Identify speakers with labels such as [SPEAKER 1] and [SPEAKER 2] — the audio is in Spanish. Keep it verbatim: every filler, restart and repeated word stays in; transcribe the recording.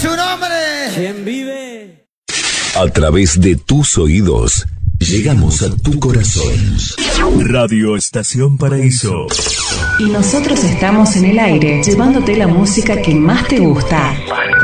[SPEAKER 1] su nombre.
[SPEAKER 2] ¿Quién vive?
[SPEAKER 3] A través de tus oídos, llegamos a tu corazón. Radio Estación Paraíso.
[SPEAKER 4] Y nosotros estamos en el aire, llevándote la música que más te gusta.